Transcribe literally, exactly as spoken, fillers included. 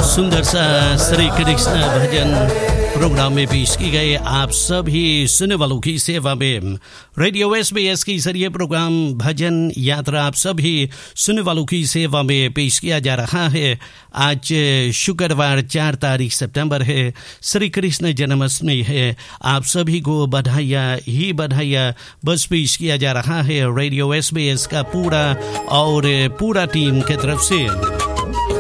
सुंदर सा श्री कृष्ण भजन प्रोग्राम में पेश की गए आप सभी सुनने वालों की सेवा में रेडियो एसबीएस के जरिए प्रोग्राम भजन यात्रा आप सभी सुनने वालों की सेवा में पेश किया जा रहा है। आज शुक्रवार चार तारीख सितंबर है, श्री कृष्ण जन्माष्टमी है। आप सभी को बधाइयाँ ही बधाइयाँ बस पेश किया जा रहा है रेडियो एसबीएस का पूरा और पूरा टीम की तरफ से।